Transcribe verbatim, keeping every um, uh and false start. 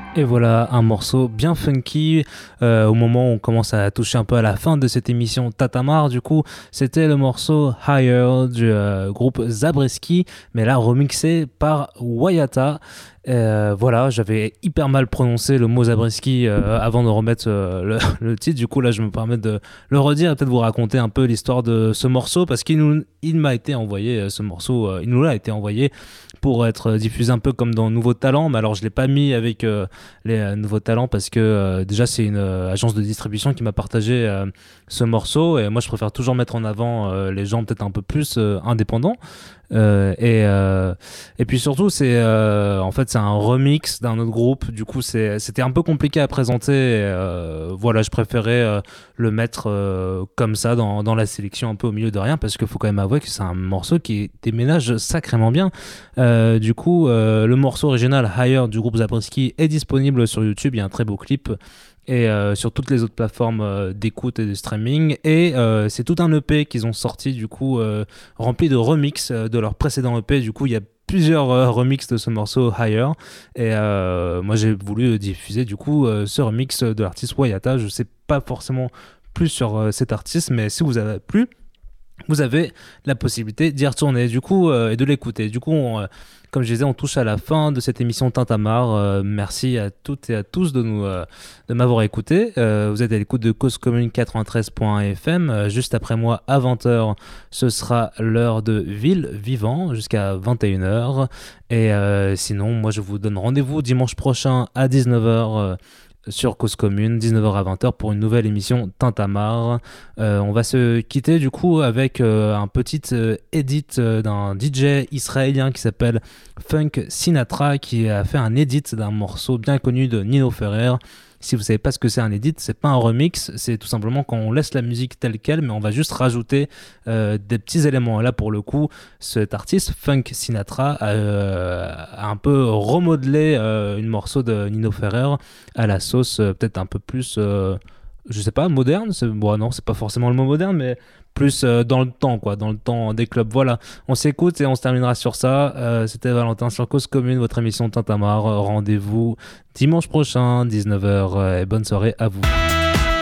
Et voilà un morceau bien funky euh, au moment où on commence à toucher un peu à la fin de cette émission Tatamar. Du coup, c'était le morceau Higher du euh, groupe Zabreski, mais là remixé par Wayata. Euh, voilà, j'avais hyper mal prononcé le mot Zabreski euh, avant de remettre euh, le, le titre. Du coup, là, je me permets de le redire et peut-être vous raconter un peu l'histoire de ce morceau parce qu'il nous, il m'a été envoyé euh, ce morceau, euh, il nous l'a été envoyé pour être diffusé un peu comme dans Nouveau Talent, mais alors je l'ai pas mis avec euh, les euh, Nouveaux Talents parce que euh, déjà c'est une euh, agence de distribution qui m'a partagé euh, ce morceau et moi je préfère toujours mettre en avant euh, les gens peut-être un peu plus euh, indépendants. Euh, et, euh, et puis surtout c'est euh, en fait c'est un remix d'un autre groupe, du coup c'est, c'était un peu compliqué à présenter et, euh, voilà je préférais euh, le mettre euh, comme ça dans, dans la sélection un peu au milieu de rien parce qu'il faut quand même avouer que c'est un morceau qui déménage sacrément bien. Euh, du coup euh, le morceau original Higher du groupe Zabriskie est disponible sur YouTube, il y a un très beau clip et euh, sur toutes les autres plateformes euh, d'écoute et de streaming et euh, c'est tout un E P qu'ils ont sorti du coup euh, rempli de remix euh, de leur précédent E P. Du coup il y a plusieurs euh, remixes de ce morceau Higher et euh, moi j'ai voulu diffuser du coup euh, ce remix de l'artiste Wayata. Je sais pas forcément plus sur euh, cet artiste, mais si vous avez plu vous avez la possibilité d'y retourner du coup euh, et de l'écouter. Du coup, on, euh, comme je disais, on touche à la fin de cette émission Tintamarre. Euh, merci à toutes et à tous de nous euh, de m'avoir écouté. Euh, vous êtes à l'écoute de Cause Commune quatre-vingt-treize point F M. Euh, juste après moi, à vingt heures, ce sera l'heure de Ville Vivant jusqu'à vingt et une heures. Et euh, sinon, moi, je vous donne rendez-vous dimanche prochain à dix-neuf heures. Euh, sur Cause Commune, dix-neuf heures à vingt heures pour une nouvelle émission Tintamarre. Euh, on va se quitter du coup avec euh, un petit euh, edit euh, d'un D J israélien qui s'appelle Funk Sinatra qui a fait un edit d'un morceau bien connu de Nino Ferrer. Si vous savez pas ce que c'est un edit, c'est pas un remix, c'est tout simplement quand on laisse la musique telle quelle, mais on va juste rajouter euh, des petits éléments. Et là, pour le coup, cet artiste, Funk Sinatra, a, euh, a un peu remodelé euh, une morceau de Nino Ferrer à la sauce euh, peut-être un peu plus, euh, je sais pas, moderne. C'est, bon, non, c'est pas forcément le mot moderne, mais plus euh, dans le temps, quoi, dans le temps des clubs. Voilà, on s'écoute et on se terminera sur ça. Euh, c'était Valentin sur Cause Commune, votre émission Tintamarre. Rendez-vous dimanche prochain, dix-neuf heures, et bonne soirée à vous.